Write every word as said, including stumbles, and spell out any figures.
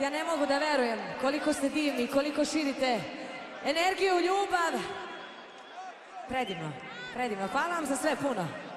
ja ne mogu da verujem koliko ste divni, koliko širite energiju, ljubav. Predivno, predivno. Hvala vam za sve puno.